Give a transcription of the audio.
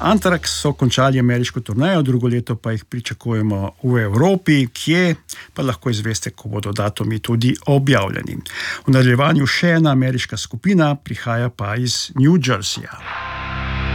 Anthrax so končali ameriško turnejo, drugo leto pa jih pričakujemo v Evropi, kje pa lahko izveste, ko bodo datumi tudi objavljeni. V nadaljevanju še ena ameriška skupina, prihaja pa iz New Jerseyja.